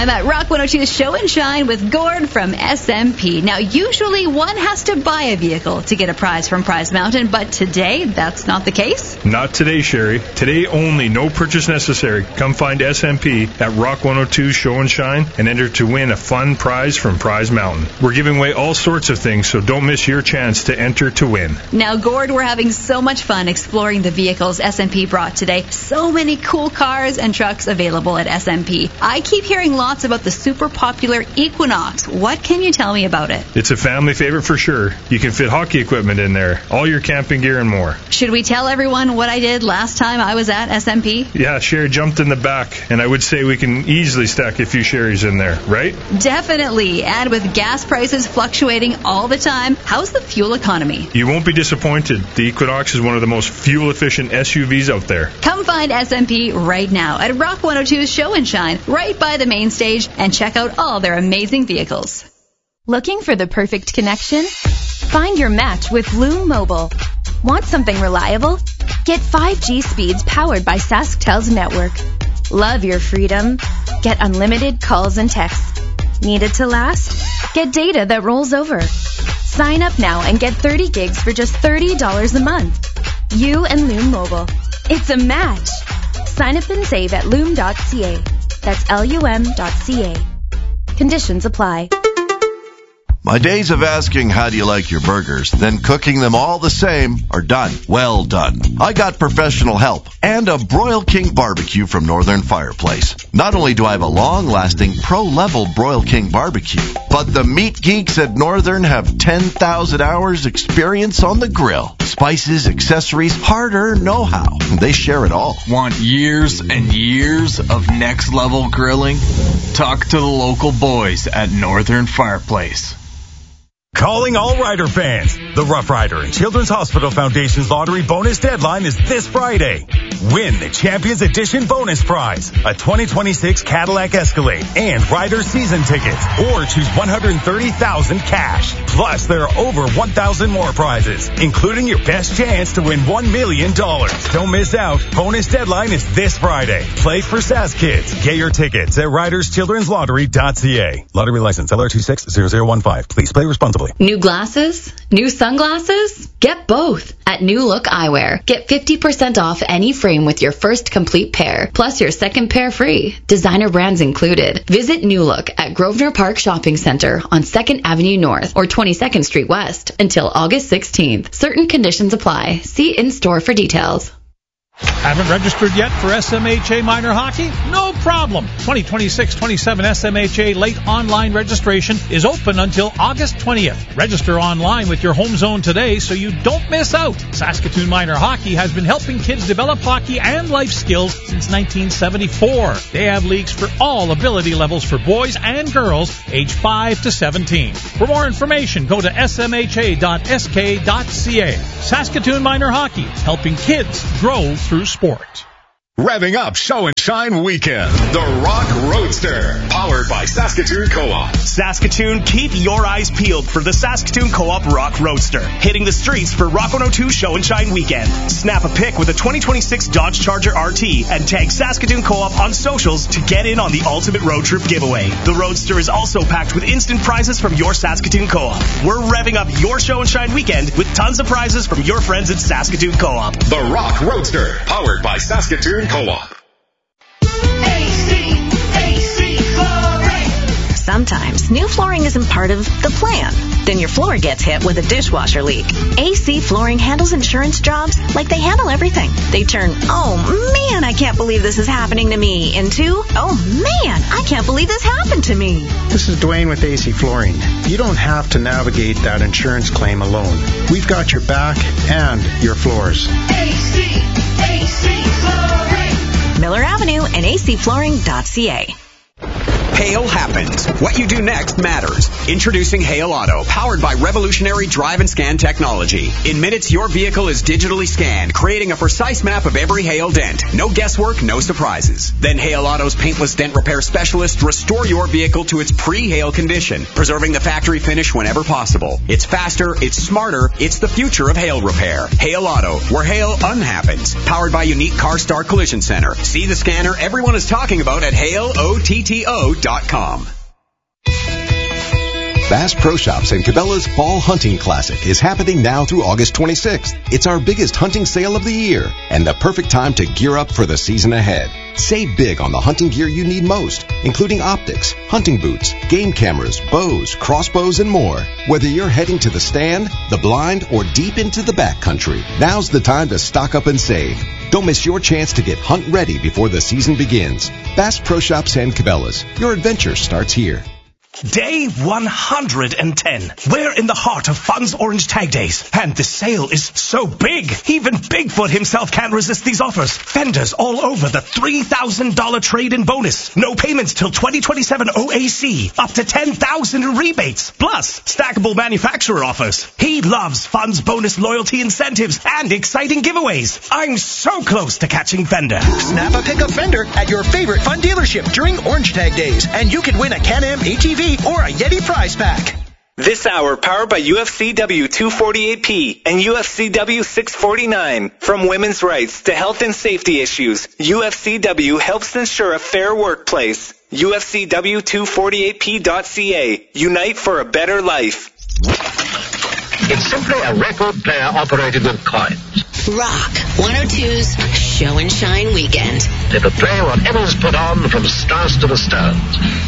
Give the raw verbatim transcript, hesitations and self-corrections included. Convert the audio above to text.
at Rock one oh two's Show and Shine with Gord from S M P. Now, usually one has to buy a vehicle to get a prize from Prize Mountain, but today that's not the case. Not today, Sherry. Today only, no purchase necessary. Come find S M P at Rock one oh two's Show and Shine and enter to win a fun prize from Prize Mountain. We're giving away all sorts of things, so don't miss your chance to enter to win. Now, Gord, we're having so much fun exploring the vehicles S M P brought today. So many cool cars and trucks available at S M P. I keep hearing lots about the super popular Equinox. What can you tell me about it? It's a family favorite for sure. You can fit hockey equipment in there, all your camping gear and more. Should we tell everyone what I did last time I was at S M P? Yeah, Sherry jumped in the back, and I would say we can easily stack a few Sherrys in there, right? Definitely. And with gas prices fluctuating all the time, how's the fuel economy? You won't be disappointed. The Equinox is one of the most fuel-efficient S U Vs out there. Come find S M P right now at Rock one oh two's Show and Shine, right by the main stage, and check out all their amazing vehicles. Looking for the perfect connection? Find your match with Loom Mobile. Want something reliable? Get five G speeds powered by SaskTel's network. Love your freedom? Get unlimited calls and texts. Need it to last? Get data that rolls over. Sign up now and get thirty gigs for just thirty dollars a month. You and Loom Mobile. It's a match. Sign up and save at loom dot c a. That's L U M dot C A. Conditions apply. My days of asking how do you like your burgers, then cooking them all the same, are done. Well done. I got professional help and a Broil King barbecue from Northern Fireplace. Not only do I have a long-lasting pro-level Broil King barbecue, but the meat geeks at Northern have ten thousand hours experience on the grill. Spices, accessories, hard-earned know-how. They share it all. Want years and years of next-level grilling? Talk to the local boys at Northern Fireplace. Calling all Rider fans. The Rough Rider and Children's Hospital Foundation's lottery bonus deadline is this Friday. Win the Champions Edition bonus prize, a twenty twenty-six Cadillac Escalade and Rider season tickets, or choose one hundred thirty thousand dollars cash. Plus, there are over one thousand more prizes, including your best chance to win one million dollars. Don't miss out. Bonus deadline is this Friday. Play for Sask Kids. Get your tickets at riders children's lottery dot c a. Lottery license L R two six zero zero one five. Please play responsibly. New glasses? New sunglasses? Get both at New Look Eyewear. Get fifty percent off any frame with your first complete pair, plus your second pair free. Designer brands included. Visit New Look at Grosvenor Park Shopping Center on second Avenue North or twenty-second Street West until August sixteenth. Certain conditions apply. See in-store for details. Haven't registered yet for S M H A Minor Hockey? No problem. twenty twenty-six twenty-seven S M H A late online registration is open until August twentieth. Register online with your home zone today so you don't miss out. Saskatoon Minor Hockey has been helping kids develop hockey and life skills since nineteen seventy-four. They have leagues for all ability levels for boys and girls aged five to seventeen. For more information, go to s m h a dot s k dot c a. Saskatoon Minor Hockey, helping kids grow through sport. Revving up Show and Shine Weekend. The Rock Roadster. Powered by Saskatoon Co-op. Saskatoon, keep your eyes peeled for the Saskatoon Co-op Rock Roadster. Hitting the streets for Rock one oh two Show and Shine Weekend. Snap a pic with a twenty twenty-six Dodge Charger R T and tag Saskatoon Co-op on socials to get in on the ultimate road trip giveaway. The Roadster is also packed with instant prizes from your Saskatoon Co-op. We're revving up your Show and Shine Weekend with tons of prizes from your friends at Saskatoon Co-op. The Rock Roadster. Powered by Saskatoon Co-op. Sometimes new flooring isn't part of the plan. Then your floor gets hit with a dishwasher leak. A C Flooring handles insurance jobs like they handle everything. They turn, oh man, I can't believe this is happening to me, into, oh man, I can't believe this happened to me. This is Dwayne with A C Flooring. You don't have to navigate that insurance claim alone. We've got your back and your floors. A C, A C Flooring. Miller Avenue and a c flooring dot c a. Hail happens. What you do next matters. Introducing Hail Auto, powered by revolutionary drive and scan technology. In minutes, your vehicle is digitally scanned, creating a precise map of every hail dent. No guesswork, no surprises. Then Hail Auto's paintless dent repair specialists restore your vehicle to its pre-hail condition, preserving the factory finish whenever possible. It's faster, it's smarter, it's the future of hail repair. Hail Auto, where hail unhappens. Powered by unique CarStar Collision Center. See the scanner everyone is talking about at hail O T T O dot com. dot com. Bass Pro Shops and Cabela's Fall Hunting Classic is happening now through August twenty-sixth. It's our biggest hunting sale of the year and the perfect time to gear up for the season ahead. Save big on the hunting gear you need most, including optics, hunting boots, game cameras, bows, crossbows, and more. Whether you're heading to the stand, the blind, or deep into the backcountry, now's the time to stock up and save. Don't miss your chance to get hunt ready before the season begins. Bass Pro Shops and Cabela's. Your adventure starts here. Day one hundred ten. We're in the heart of Fun's Orange Tag Days, and the sale is so big, even Bigfoot himself can't resist these offers. Fenders all over the three thousand dollars trade-in bonus. No payments till twenty twenty-seven O A C. Up to ten thousand dollars in rebates. Plus, stackable manufacturer offers. He loves Fun's bonus loyalty incentives and exciting giveaways. I'm so close to catching Fender. Snap a pickup Fender at your favorite Fun dealership during Orange Tag Days, and you could win a Can-Am A T V or a Yeti prize pack. This hour powered by U F C W two forty-eight P and U F C W six forty-nine. From women's rights to health and safety issues, U F C W helps ensure a fair workplace. U F C W two forty-eight P dot C A. Unite for a better life. It's simply a record player operated with coins. Rock one oh two's Show and Shine Weekend. They could play whatever's put on from stars to the stones.